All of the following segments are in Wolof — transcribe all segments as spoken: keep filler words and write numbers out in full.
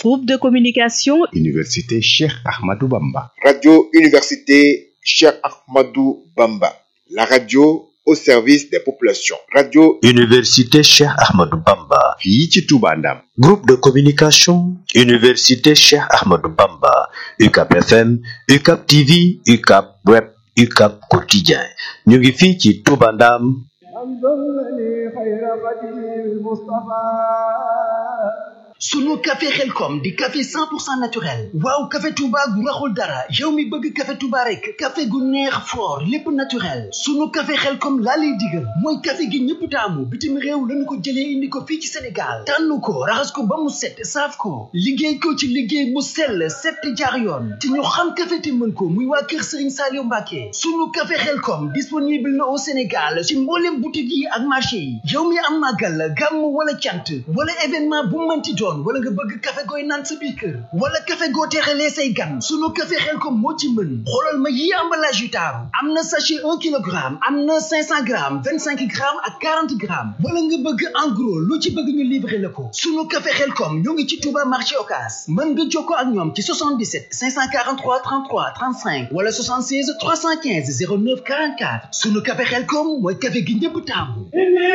Groupe de communication Université Cheikh Ahmadou Bamba. Radio Université Cheikh Ahmadou Bamba. La radio au service des populations. Radio Université Cheikh Ahmadou Bamba. fii ci Touba Ndam. Groupe de communication Université Cheikh Ahmadou Bamba. U C A P F M, U C A P T V, U C A P Web, U C A P Quotidien. ñu ngi fii ci Touba Ndam. sunu café Xelkom di café cent pour cent naturel waaw café Touba gu raxul dara yow mi bëgg café Touba rek café gu neex fort lépp naturel sunu café Xelkom laa lay digal mooy café gi ñëpp taamu bitim réew lañu ko jëlee indi ko fii ci Sénégal tànn ko raxas ko ba mu set saaf ko liggéey ko ci liggéey mu sell set jaar yoon te ñu xam café te mën ko muy waa kër Serigne Saliou Mbacké sunu café Xelkom disponible na au Sénégal ci mboolem boutique yi ak marché yi yow mi am màggal gàmm wala cant wala événement bu mënti doon wala nga bëgg café gooy naan sa biir kër wala café goo teexalee say gan sunu café Xelkom moo ci mën xoolal ma yi emballage yu taaru am na sachet un kilogramme am na cinq cents grammes vingt cinq grammes ak quarante grammes wala nga bëgg en gros lu ci bëgg ñu livrer la ko sunu café Xelkom ñoo ngi ci Touba marché Ocass mën nga jokkoo ak ñoom ci soixante-dix-sept cinq cent quarante-trois trente-trois trente-cinq wala soixante-seize trois cent quinze zéro neuf quarante-quatre sunu café Xelkom mooy café gi ñëpp taamu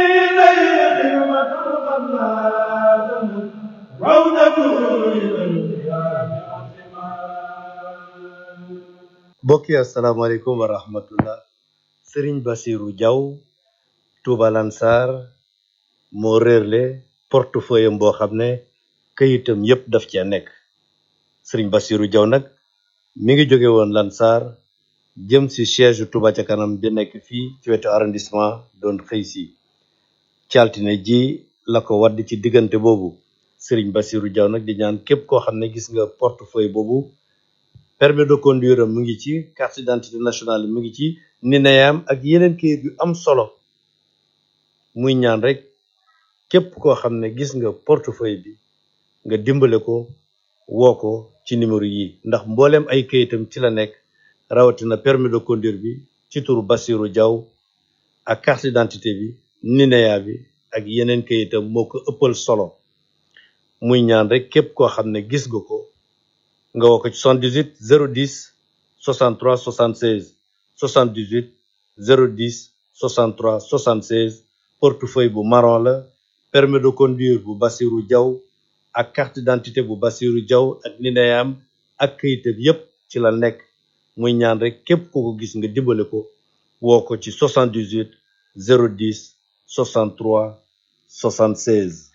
mbokk yi asalaamaaleykum wa rahmatullah Serigne Bassirou Diaw Touba Lansar moo réerle portefeuille am boo xam ne këyitam yépp daf cee nekk Serigne Bassirou Diaw nag mi ngi jóge woon Lansar jëm si siège Touba ca kanam bi nekk fii ci wetu arrondissement doon xëy si ci altine ji la ko wadd ci diggante boobu Serigne Bassirou Diaw nag di ñaan képp koo xam ne gis nga portefeuille boobu permis de conduire mu ngi ci carte d'identité nationale mu ngi ci nineyam ak yeneen kayit yu am solo muy ñaan rek képp koo xam ne gis nga portefeuille bi nga dimbale ko woo ko ci numéro yi ndax mbooleem ay kayitam ci la nekk rawatina permis de conduire bi ci turu Bassirou Diaw ak carte d'identité bi nineya bi ak yeneen kayitam moo ko ëppal solo muy ñaan rek képp koo xam ne gis nga ko nga woo ko ci soixante-dix-huit zéro dix soixante-trois soixante-seize soixante-dix-huit zéro dix soixante-trois soixante-seize portefeuille bu marron la permis de conduire bu Bassirou Diaw ak carte d'identité bu Bassirou Diaw ak nineyam ak kayitam yépp ci la nekk muy ñaan rek képp ko ko gis nga dimbale ko woo ko ci soixante-dix-huit zéro dix soixante-trois soixante-seize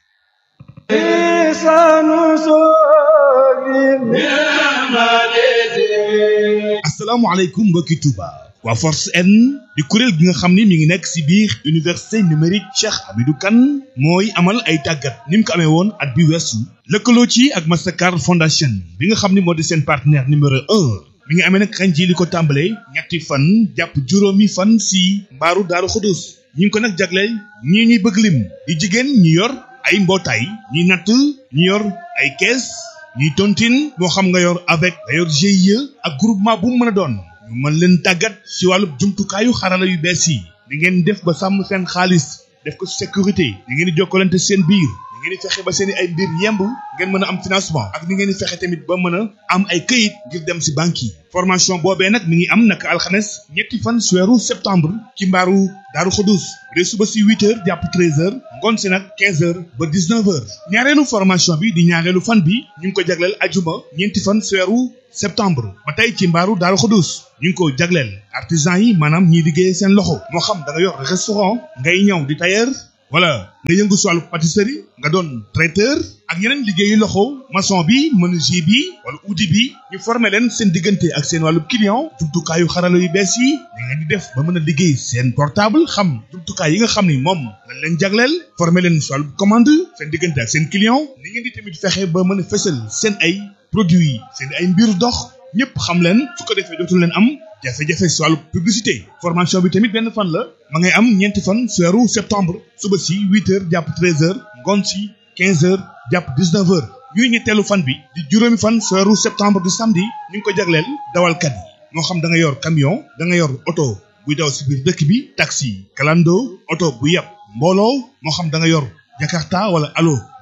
asalaamaaleykum mbokki Touba waa Force N di kuréel gi nga xam ne mi ngi nekk ci biir université numérique Cheikh Hamidou Kane mooy amal ay tàggat ni mu ko amee woon at bi weesu lëkkaloo ci ak Mastercard Foundation bi nga xam ne moo di seen partenaire numéro un mi ngi amee nag ren jii li ko tàmbalee ñetti fan jàpp juróomi fan ci mbaaru Daaru Xudus ñu ngi ko nag jagleel ñii ñuy bëgg lim di jigéen ñi yor ay mbootaay ñi natt ñi yor ay kees ñuy tontine moo xam nga yor avec nga yor G I E ak groupement bu mu mën a doon ñu mën leen tàggat ci wàllu jumtukaayu xarala yu bees yi da ngeen def ba sàmm seen xaalis def ko sécurité da ngeen di jokkalante seen biir da ngeen di fexe ba seen i ay mbir yemb ngeen mën a am financement ak ni ngeen di fexe tamit ba mën a am ay këyit ngir dem ci banque yi formation boobee nag mi ngi am naka alxames ñetti fan ci weeru septembre ci mbaaru Daaru Xudus bu dee suba ci huit heures jàpp treize heures ngoon si nag quinze heures ba dix-neuf heures ñaareelu formation bi di ñaareelu fan bi ñu ngi ko jagleel ajuma ñeenti fan ci weeru septembre ba tey ci mbaaru Daaru Xudus ñu ngi ko jagleel artisan yi maanaam ñiy liggéey seen loxo moo xam da nga yor restaurant ngay ñëw di tailleur wala nga yëngu si wàllu pâtisserie nga doon traiteur ak yeneen liggéeyu loxo maçon bi menuisier bi wala outil bi ñu former leen seen diggante ak seen wàllu client jumtukaayu xarala yu bees yi da ngeen di def ba mën a liggéey seen portable xam jumtukaay yi nga xam ni moom lañ leen jagleel former leen si wàllu commande seen diggante ak seen client ni ngeen di tamit fexe ba mën a fësal seen ay produits seen ay mbir dox ñëpp xam leen su ko defee dootul leen am jafe-jafe si wàllu publicité formation bi tamit benn fan la ma ngay am ñeenti fan si weeru septembre suba si huit heures jàpp treize heures ngoon si quinze heures jàpp dix-neuf heures ñuy ñetteelu fan bi di juróomi fan si weeru septembre di samedi ñu ngi ko jagleel dawalkat yi moo xam da nga yor camion da nga yor oto buy daw si biir dëkk bi taxi kalando oto bu yàpp mbooloo moo xam da nga yor Jakarta wala alo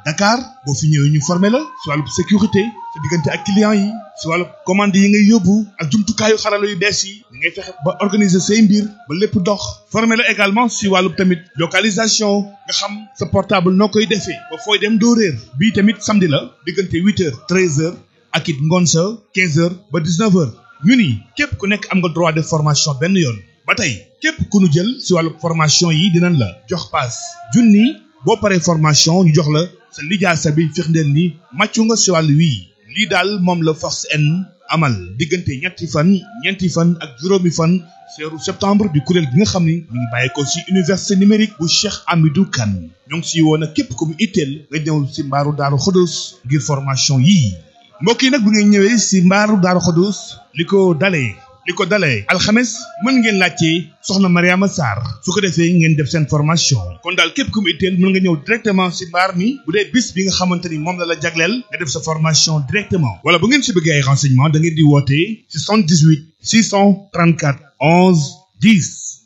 Dakar boo fi ñëwee ñu formé la si wàllu sécurité sa diggante ak client yi si wàllu commande yi ngay yóbbu ak jumtukaayu xarala yu bees yi ni ngay fexe ba organiser say mbir ba lépp dox formé la également si wàllu tamit localisation nga xam sa portable noo koy defee ba fooy dem doo réer bii tamit samedi la diggante huit heures treize heures ak it ngoon sa quinze heures ba dix-neuf heures ñu ni képp ku nekk am nga droit de formation benn yoon ba tey képp ku nu jël si wàllu formation yi dinañ la jox paas junni boo paree formation ñu jox la sa lijaasa bi firndeel ni màccu nga si wàllu wii lii daal moom la Force N amal diggante ñetti fan ñeenti fan ak juróomi fan seeru septembre di kuréel gi nga xam ni mu ngi bàyyeekoo si université numérique bu Cheikh Hamidou Kane ñoo ngi si woon a képp ku mu itteel nga ñëw si mbaaru Daaru Xudoos ngir formation yii mbokk yi nag bu ngeen ñëwee si mbaaru Daaru Xudoos li ko dalee li ko dalee alxames mën ngeen laajte soxna Mariama Sarr su ko defee ngeen def seen formation kon daal képp ku mu itteel mën nga ñëw directement si mbaar mi bu dee bis bi nga xamante ni moom la la jagleel nga def sa formation directement wala bu ngeen si bëggee ay renseignement da ngeen di woote si soixante-dix-huit six cent trente-quatre onze dix.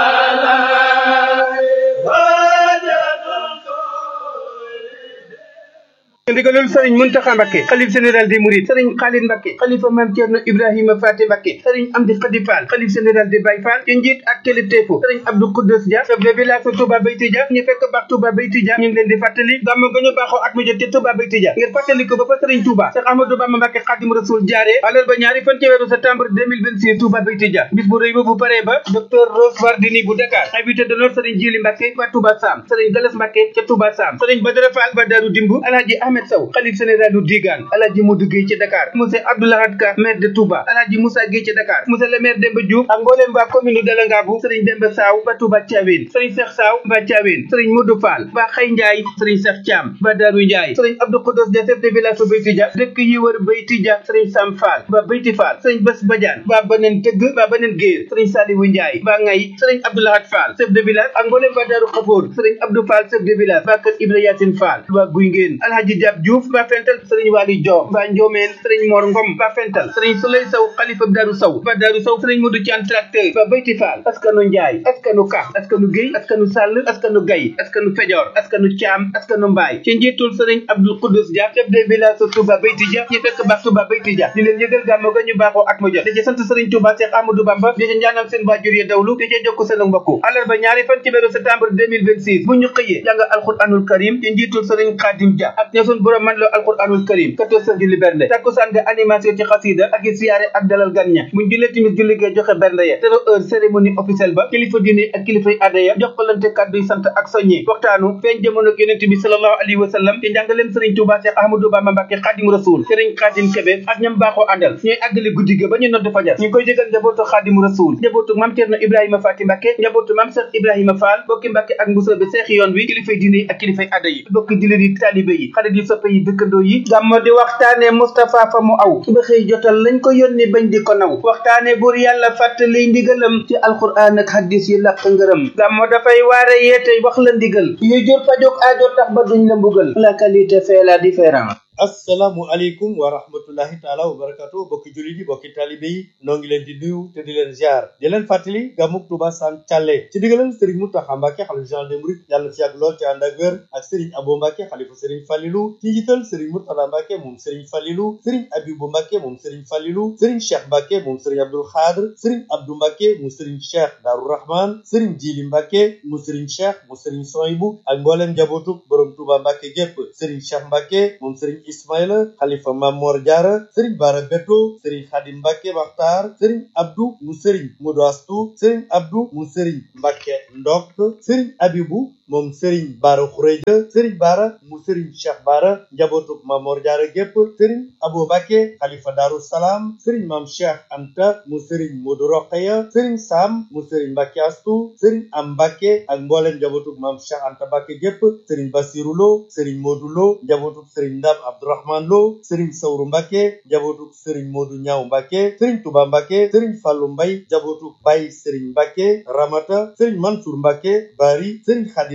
ndigalul sëriñ Muntaxa Mbakke xalif général des mourides sëriñ Xaalid Mbakke xalifa maam Cerno Ibrahima Faati Mbakke sëriñ Amdi Xadi Fall xalif général des Baye Fall ci njiit ak kilifteefu sëriñ Abdou Koudous Dia chef de village Touba Beyti Dia ñu fekk baax Touba Beyti Dia ñu ngi leen di fàttali gàmmu ga ñu baaxoo at mu jot ci Touba Beyti Dia ngir fàttali ko ba fa sëriñ Touba Cheikh Ahmadou Bamba Mbakke Xaadimu Rasuul jaaree àllarba ñaari fan ci weeru septembre deux mille vingt-six Touba Beyti Dia bis bu rëy ba bu paree ba docteur Rose Wardini bu Dakar invité d'honneur sëriñ Jili Mbakke fa Touba Sam sëriñ Galas Mbakke ca Touba Sam sëriñ Badara Fall ba Daaru Dimbu Alhaji Ahmed Sow xalif dalu digaan Alhaji Modou Gueye ci Dakar monsieur Abdoulahad Ka maire de Touba Alhaji Moussa Gueye ci Dakar monsieur le maire Demba Diouf ak mboolem waa commune Dalangaabu Serigne Demba Saw ba Touba Thiawéne Serigne Cheikh Saw ba Thiawéne Serigne Modou Fall ba Xay Ndiaye Serigne Cheikh Thiam ba Darou Ndiaye Serigne Abdou Koudous Dia chef de village bu Beyti Dia dëkk yi wër Beyti Dia Serigne Sam Fall ba Beyti Fall Serigne Bass Badiane ba Beneen Tëgg ba Beneen Géer Serigne Saliou Ndiaye ba Ngay Serigne Abdoulahad Fall chef de village ak mboolem waa Darou Khafour Serigne Abdou Fall chef de village ba Kër Ibra Yacine Fall ba Guy Ngeen Alhaji Diab Diouf ba Fentel Serigne Wali Diop ba Ndiomène Serigne Mor Ngom ba Fental Serigne Souley Sow xalifa Darou Sow ba Darou Sow Serigne Modou Thian tracteur ba Beyti Fall askanu Ndiaye askanu Ka askanu Guèye askanu Sall askanu Gaye askanu Fejor askanu Thiam askanu Mbaye ci njiitul Serigne Abdou Koudous Dia chef de village Touba Beyti Dia ñu fekk baax Touba Beyti Dia di leen yëgal gàmmu ga ñu baaxoo at mu jot di ci sant Serigne Touba Cheikh Amadou Bamba di ci ñaanal seen waajur yi dawlu di ci jokk seen mbokku àllarba ñaari fan ci weeru septembre deux mille vingt-six bu ñu xëyee jàng alquranul karim ci njiitul Serigne Khadim Dia ak ña sun borom man lo alquranul karim quatorze heures julli bernde takkusaan nga animation ci xasida ak siyaare ak dalal gan ña buñ jullee timis julli gee joxe bernde ya zéro heure cérémonie officielle ba kilifa diine ak kilifay aada ya jokkalante kàddu yi sant ak soññi waxtaanu feeñ jamono yonent bi sallallahu alayhi wa sallam ci njàngaleem Serigne Touba Cheikh Ahmadou Bamba Mbacké Xaadimu Rasuul Serigne Khadim Kébé ak ñam baaxoo àndal ñooy àggali guddi ga ba ñu nodd fajar ñu koy jégal njabootu Xaadimu Rasuul njabootu Mame Cerno Ibrahima Faty Mbacké njabootu Mame Cheikh Ibrahima Fall bokki Mbacké ak Mbuso bi seexi yoon wi kilifay diine yi ak kilifay aada yi bokki jullit yi taalibe yi xarit yi soppe yi dëkkandoo yi gàmmo di waxtaane Moustapha fa mu aw ba xëy jotal lañ ko yónni bañ di ko naw waxtaane buur yàlla fàttali ndigalam ci alquran ak hadis yi làq ngërëm gàmmo dafay waare yeete wax la ndigal yu jur fajog aajo tax ba duñ la mbugal la qualité fait la différence. assalaamu aleykum wa rahmatullahi taala wa barakatu bokki jullit yi bokki talibe yi noo ngi leen di nuyu te di leen ziar di leen fàttali gàmmuk Touba Sam Thialé ci digalal Serigne Mountakha Mbacké xalifa général des mourides yàlla fi yàgg lool te ànd ak wér ak Serigne Abo Mbacké xalifa Serigne Falilou ci njiital Serigne Mourtada Mbacké moom Serigne Falilou Serigne Abibou Mbacké moom Serigne Falilou Serigne Cheikh Mbacké moom Serigne Abdoul Khadr Serigne Abdou Mbacké mu Serigne Cheikh Darou Rahman Serigne Djili Mbacké mu Serigne Cheikh mu Serigne Sohibou ak mboolem njabootu borom Touba Mbacké gépp Serigne Cheikh Mbacké moom Serigne Ismaïla xalifa Mamor Diarra Serigne Bara Beto Serigne Khadim Mbacké Makhtar Serigne Abdou mu Serigne Modou Astou Serigne Abdou mu Serigne Mbacké Ndok Serigne Abibou moom Serigne Bara Khourédia Serigne Bara mu Serigne Cheikh Bara njabootu Mamor Diarra gépp Serigne Abou Mbacké xalifa Darou Salam Serigne Mame Cheikh Anta mu Serigne Modou Rokhaya Serigne Sam mu Serigne Mbacké Astou Serigne Am Mbacké ak mboolem njabootu Mame Cheikh Anta Mbacké gépp Serigne Bassirou Lo Serigne Modou Lo njabootu Serigne Ndam Abdourahmane Lo Serigne Sawru Mbacké njabootu Serigne Modou Ñaaw Mbacké Serigne Touba Mbacké Serigne Fallou Mbaye njabootu Baye Serigne Mbacké Ramata Serigne Mansour Mbacké Bari Serigne Khadim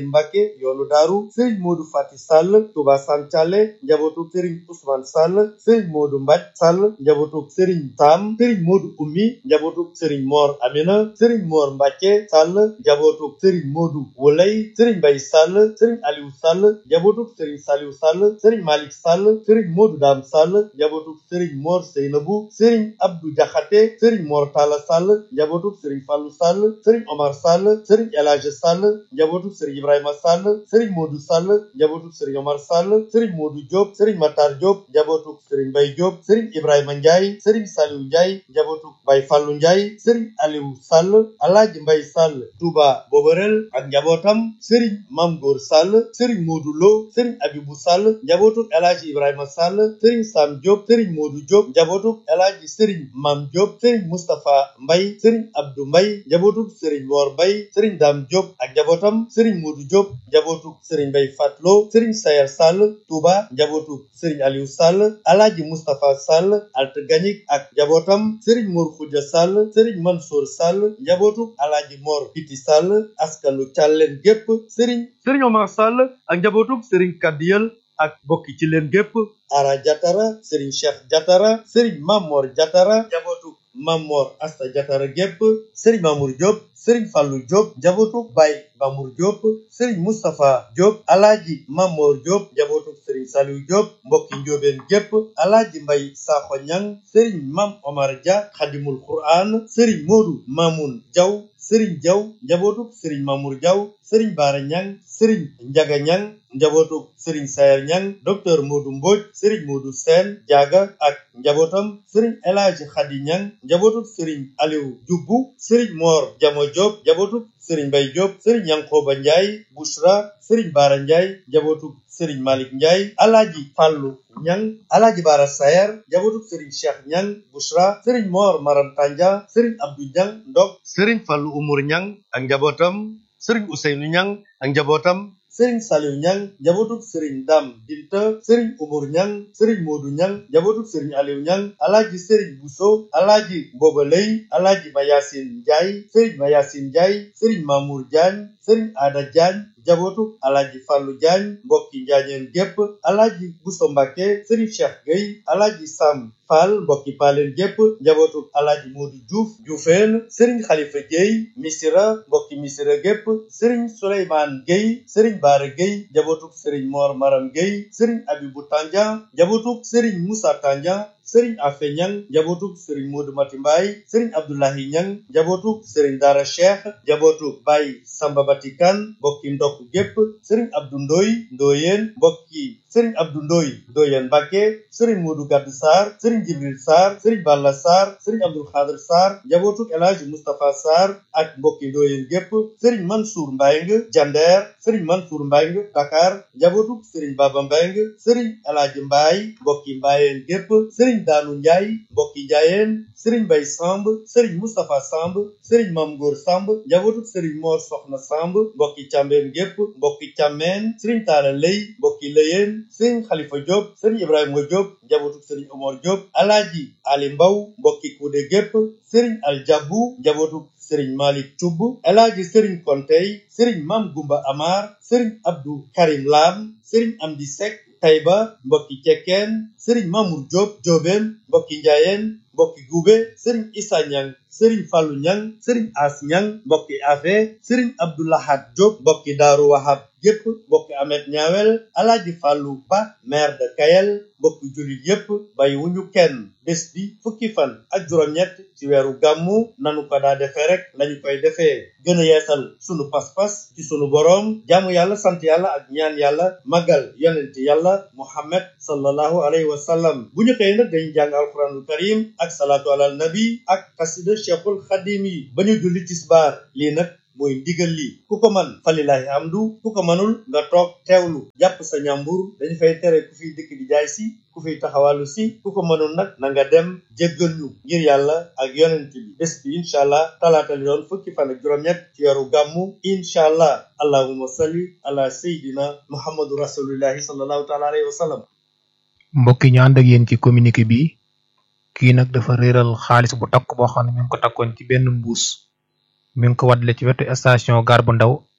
Xaadim Mbàkke yoonu daaru sëriñ Moodu Fati Sall Touba Sam Thialé njabootu sëriñ Ousmane Sall sëriñ Moodu Mbaj Sall njabootu sëriñ Sam sëriñ Moodu Ummi njabootu sëriñ Mor Amina sëriñ Mor Mbàkke Sall njabootu sëriñ Moodu Wolay sëriñ Mbay Sall sëriñ Aliou Sall njabootu sëriñ Saliou Sall sëriñ Malick Sall sëriñ Moodu Dam Sall njabootu sëriñ Mor Seynabu sëriñ Abdou Jaxate sëriñ Mor Talla Sall njabootu sëriñ Fallu Sall sëriñ Omar Sall sëriñ El Hadj Sall njabootu sëriñ Ibrahima Sall sëriñ Moodu Sall njabootu sëriñ Omar Sall sëriñ Moodu Diop sëriñ Matar Diop njabootu sëriñ Mbay Diop sëriñ Ibrahima Ndiaye sëriñ Saliou Ndiaye njabootu Bay Fallu Ndiaye sëriñ Aliou Sall Alaaji Mbay Sall Touba Boborel ak njabootam sëriñ Mam Góor Sall sëriñ Moodu Lo sëriñ Abibu Sall njabootu El Hadj Ibrahima Sall sëriñ Sam Diop sëriñ Moodu Diop njabootu El Hadj sëriñ Mam Diop sëriñ Moustapha Mbay sëriñ Abdou Mbay njabootu sëriñ Mor Mbay sëriñ Dam Diop ak njabootam sëriñ Moodu Diop njabootu sëriñ Mbay Fatlo sëriñ Sayer Sall Touba njabootu sëriñ Aliou Sall Alaaji Moustapha Sall Alt Gañik ak njabootam sëriñ Mor Khoudia Sall sëriñ Mansour Sall njabootu Alaaji Mor Piti Sall askanu Càlleen gépp sëriñ sëriñ Omar Sall ak njabootu sëriñ Kadiyel ak bokki ci leen gépp Ara Jatara sëriñ Cheikh Jatara sëriñ Mamor Jatara njabootu Mamor Asta Jatara gépp sëriñ Mamour Diop sëriñ Fallou Diop njabootu Baye Mamour Diop sëriñ Moustapha Diop Alaaji Mamor Diop njabootu sëriñ Saliou Diop mbokki njóobeen gépp Alaaji Mbay Sakho Ñang sëriñ Mam Omar Dia Xadimul Quran sëriñ Modou Mamoun Diaw sëriñ Diaw njabootu sëriñ Mamour Diaw sëriñ Baara Ñang sëriñ Njaga Ñang njabootu sëriñ Sayer Ñang docteur Modou Mbodj sëriñ Modou Sène Diaga ak njabootam sëriñ El Hadji Khady Ñang njabootu sëriñ Aliou Dioubou sëriñ Mor Jamo Diop njabootu sëriñ Mbay Diop sëriñ Yankoba Ndiaye Bouchra sëriñ Baara Ndiaye njabootu sëriñ Malick Ndiaye Alaaji Fallu Ñang Alaaji Baara Sayer njabootu sëriñ Cheikh Ñang Bouchra sëriñ Mor Maram Tanja sëriñ Abdou Ñang Ndok sëriñ Fallu Umur Ñang ak njabootam sëriñ Ousseynou Ñang ak njabootam sëriñ Saliou Ñang njabootu sëriñ Dam Binta sëriñ Umur Ñang sëriñ Moodu Ñang njabootu sëriñ Aliou Ñang Alaaji sëriñ Bousso Alaaji Mboba Lay Alaaji Mayasin Ndiaye sëriñ Mayasin Ndiaye sëriñ Mamour Diagne sëriñ Ada Diagne njabootu Alaaji Fallu Diagne mbokki Njaañeen gépp Alaaji Bousso Mbàkke sëriñ Cheikh Gueye Alaaji Sam Fall mbokki Paaleen gépp njabootu Alaaji Moodu Diouf Dioufeen sëriñ Xalifa Gueye Misira mbokki Misira gépp sëriñ Souleymane Gueye sëriñ Baara Gueye njabootu sëriñ Mor Maram Gueye sëriñ Abibu Tandian njabootu sëriñ Moussa Tandian sëriñ Afe Ñang njabootu sëriñ Modou Mati Mbaye sëriñ Abdoulahi Ñang njabootu sëriñ Dara Cheikh njabootu Baye Samba Batikan mbokki ndokk gépp sëriñ Abdou Ndoy Ndoyeen mbokki sëriñ Abdou Ndoy Ndoyeen Mbàkke sëriñ Modou Gaddu Sarr sëriñ Jibril Sarr sëriñ Balla Sarr sëriñ Abdul Xaadir Sarr njabootu El Hadji Moustapha Sarr ak mbokki Ndoyeen gépp sëriñ Mansour Mbayng Jander sëriñ Mansour Mbayng Dakar njabootu sëriñ Baba Mbayng sëriñ El Hadji Mbaye mbokki Mbayeen gépp sëriñ Daanu Njaay mbokki Njaayeen sëriñ Bay Samb sëriñ Moustapha Samb sëriñ Mam Góor Samb njabootu sëriñ Mor Soxna Samb mbokki Càmbeen gépp mbokki Càmmeen sëriñ Taala Lay mbokki Lëyeen sëriñ Xalifa Diop sëriñ Ibrahima Diop njabootu sëriñ Omar Diop Alaaji Ali Mbaw mbokki Kuude gépp sëriñ Aljabu njabootu sëriñ Malik Cubb Alaaji sëriñ Kontey sëriñ Mam Gumba Amar sëriñ Abdou Karim Lam sëriñ Amdi Seck Tayba mbokki Cekkeen sëriñ Mamour Diop Diobeen mbokki Njaayeen mbokki Gube sëriñ Issa Ñang sëriñ Fallu Ñang sëriñ As Ñang mbokki Afe sëriñ Abdoulahat Diop mbokki Daaru Wahab yépp mbokki Amet Ñaawel Alaaji Fallu Ba maire de Kayel mbokki jullit yépp bàyyi wuñu kenn bés bi fukki fan ak juróom-ñett ci weeru gàmmu nanu ko daa defee rek lañu koy defee gën a yeesal sunu pas-pas ci sunu boroom jaamu yàlla sant yàlla ak ñaan yàlla magal yonent yàlla Muhammad sallallahu alayhi wa sallam bu ñu xëy nag dañu jàng alquranul karim ak salaatu alal nabi ak xasida cheikhul xadim yi ba ñu julli tisbaar lii nag mooy ndigal li ku ko man falilahi amdu ku ko manul nga toog teewlu jàpp sa ñàmbur dañu fay tere ku fiy dëkk di jaay si ku fiy taxawalu si ku ko mënul nag na nga dem jéggal ñu ngir yàlla ak yonent bi bés bi incha allah talaata li doon fukki fan ak juróom-ñett ci weeru gàmmu incha allah allahumma salli ala sayyidina muhammadu rasulillahi sallallahu taala alayhi wa sallam. mbokki ñu ànd ak yéen ci communiqué bi kii nag dafa réeral xaalis bu takk boo xam ne mi ngi ko takkoon ci benn mbuus mi ngi ko waddale ci wetu station gare bu ndaw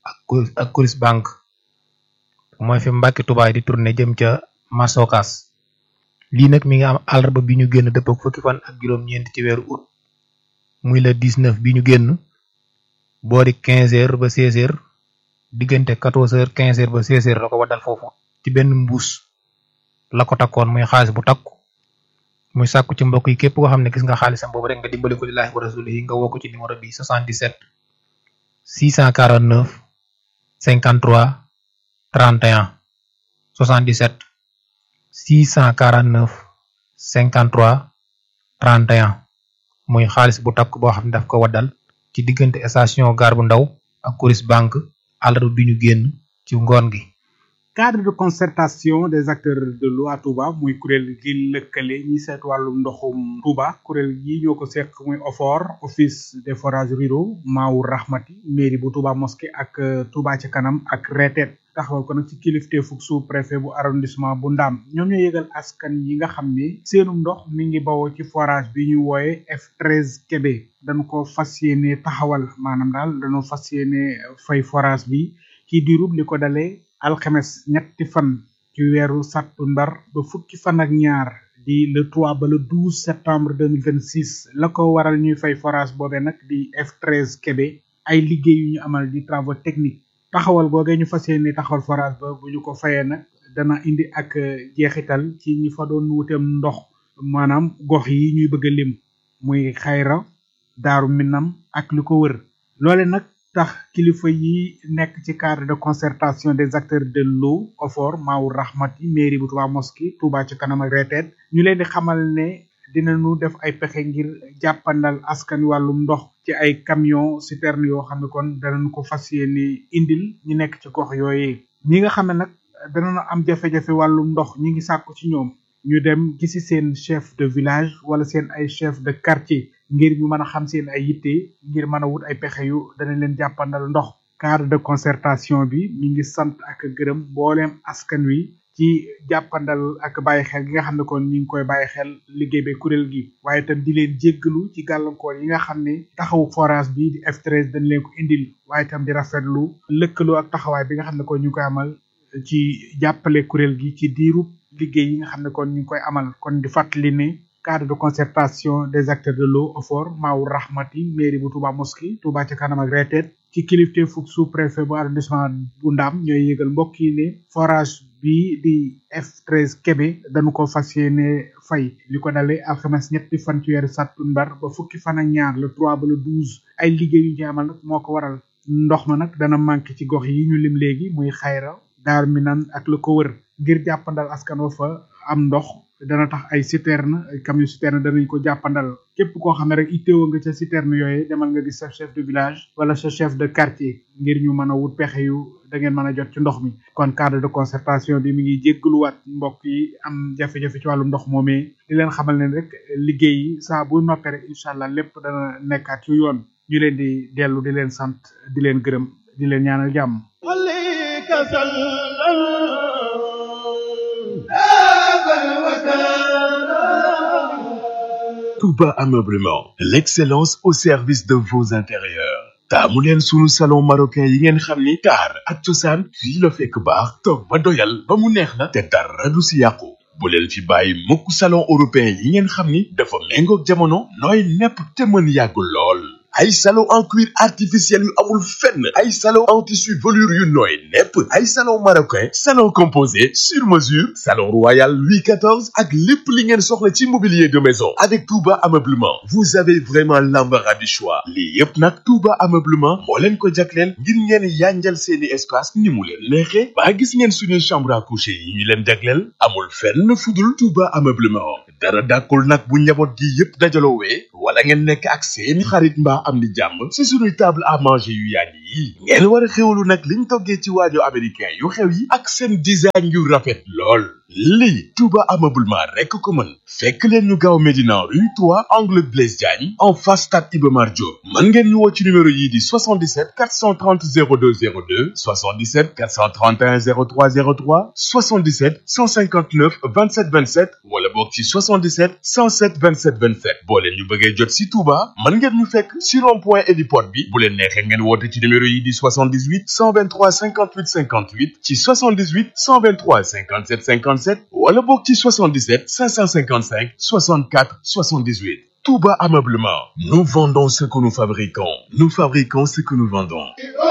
ak ak Coris Bank mooy fi Mbàkke Touba di tourné jëm ca Masokas lii nag mi ngi am àllarba bi ñu génn dëpp ak fukki fan ak juróom-ñeent ci weeru août muy le dix-neuf bi ñu génn boori quinze heures ba seize heures diggante quatorze heures quinze heures ba seize heures la ko waddal foofu ci benn mbuus la ko takkoon muy xaalis bu takku muy sàkku ci mbokk yi képp koo xam ne gis nga xaalisam boobu rek nga dimbali ko lillahi wa rasulihi nga woo ko ci numéro bi soixante-dix-sept six cent quarante-neuf cinquante-trois trente et un soixante-dix-sept six cent quarante-neuf cinquante-trois trente et un muy xaalis bu takk boo xam ne daf ko waddal ci diggante station Gare bu Ndaw ak Coris Bank àllarba bi ñu génn ci ngoon gi. cadre de concertation des acteurs de l'eau à Touba muy kuréel gi lëkkale ñi seet wàllum ndoxum Touba kuréel gi ñoo ko seq muy O F O R office des forages ruraux Maawu Rahmati mairie bu Touba mosquée ak Touba ca kanam ak retet taxawal ko nag ci kilifteefu sous préfet bu arrondissement bu Ndaam ñoom ñoo yëgal askan yi nga xam ne seenum ndox mi ngi bawoo ci forage bi ñu wooye F treize Kébé dañu ko fas yéene taxawal maanaam daal dañoo fas yéene fay forage bi ci diirub li ko dalee alxames ñetti fan ci weeru sàttumbar ba fukki fan ak ñaar di le trois ba le douze septembre deux mille vingt-six la ko waral ñuy fay forage boobee nag di F treize Kébé ay liggéey yu ñu amal di travaux techniques taxawal googee ñu fas yéene taxawal forage ba bu ñu ko fayee nag dana indi ak jeexital ci ñi fa doon wuteem ndox maanaam gox yi ñuy bëgg a lim muy Xayra Daaru Minam ak li ko wër loole nag tax kilifa yi nekk ci cadre de concertation des acteurs de l'eau O F O R Maawu Rahmati mairie bu Touba mosquée Touba ci kanam ak retet ñu leen di xamal ne dinañu def ay pexe ngir jàppandal askan wàllum ndox ci ay camion citerne yoo xam ne kon danañ ko fas yéene indil ñi nekk ci gox yooyee ñi nga xam ne nag danañu am jafe-jafe wàllum ndox ñi ngi sàkku ci ñoom ñu dem gisi seen chef de village wala seen ay chef de quartier ngir ñu mën a xam seen ay yitte ngir mën a wut ay pexe yu dana leen jàppandal ndox cadre de concertation bi mi ngi sant ak gërëm mbooleem askan wi ci jàppandal ak bàyyi xel gi nga xam ne kon ñu ngi koy bàyyi xel liggéey bi kuréel gi waaye itam di leen jéggalu ci gàllankoor yi nga xam ne taxawu forage bi di F treize dañ leen ko indil waaye itam di rafetlu lëkkaloo ak taxawaay bi nga xam ne kon ñu ngi koy amal ci jàppale kuréel gi ci diiru liggéey yi nga xam ne kon ñu ngi koy amal kon di fàttali ne cadre de concertation des acteurs de l'eau O F O R Maawu Rahmati mairie bu Touba mosquée Touba ca kanam ak retet ci kilifte fuk sous préfet bu arrondissement bu Ndaam ñooy yëgal mbokk yi ne forage bi di F treize Kébé dañu ko fas yéene fay li ko dalee alxames ñetti fan ci weeru sàttumbar ba fukki fan ak ñaar le trois ba le douze ay liggéey yu ñu amal nag moo ko waral ndox ma nag dana manqué ci gox yi ñu lim léegi muy Xayra Daar Minan ak la ko wër ngir jàppandal askan wa fa am ndox dana tax ay citerne ay camion citerne danañ ko jàppandal képp koo xam ne rek itteewoo nga ca citerne yooyu demal nga gis sa chef de village wala sa chef de quartier ngir ñu mën a wut pexe yu da ngeen mën a jot ci ndox mi kon cadre de concertation bi mi ngi jéggaluwaat mbokk yi am jafe-jafe ci wàllu ndox moomee di leen xamal ne rek liggéey yi saa bu noppee rek incha allah lépp dana nekkaat ci yoon ñu leen di dellu di leen sant di leen gërëm di leen ñaanal jàmm Touba Ameublement, l'excellence au service de vos intérieurs. taamu leen sunu salon marocain yi ngeen xam ni taar ak cosaan fii la fekk baax toog ba doyal ba mu neex la te dara du si yàqu bu leen fi bàyyi mukk salon européen yi ngeen xam ni dafa méngoog jamono nooy nepp te mën yàgg lool ay salon en cuir artificiel yu amul fenn ay salon en tissu velours yu nooy nepp ay salon marocain salon composé sur mesure salon royal Louis quatorze ak lépp li ngeen soxla ci mobilier de maison avec Touba Ameublement vous avez vraiment l'embarras du choix lii yépp nag Touba Ameublement moo leen ko jagleel ngir ngeen yanjal seeni espace ni mu leen neexee ba gis ngeen suñu chambre à coucher yi ñu leen jagleel amul fenn fudul Touba Ameublement dara dàkkul nag bu njaboot gi yépp dajaloowee wala ngeen nekk ak seeni xarit mbaa am di jàmm ci suñuy table à manger yu yàgg yi ngeen war a xewlu nag liñ toggee ci waajo américain yu xew yi ak seen design yu rafet lool lii Touba Ameublement rekk ko mën fekk leen ñu gaaw Médina rue trois angle Blaise Diagne en face stade Iba Mar Diop mën ngeen ñu woo ci numéro yii di soixante-dix-sept quatre cent trente zéro deux zéro deux soixante-dix-sept quatre cent trente et un zéro trois zéro trois soixante-dix-sept cent cinquante-neuf vingt-sept vingt-sept wala boog ci soixante-dix-sept cent sept vingt-sept vingt-sept boo leen ñu bëggee jot ci Touba mën ngeen ñu fekk ci rond-point héliport bi bu leen neexee ngeen woote ci numéro numéro yi di soixante-dix-huit cent vingt-trois cinquante-huit cinquante-huit ci soixante-dix-huit cent vingt-trois cinquante-sept cinquante-sept wala boog ci soixante-dix-sept cinq cent cinquante-cinq soixante-quatre soixante-dix-huit. Touba Ameublement. Nous vendons ce que nous fabriquons. Nous fabriquons ce que nous vendons.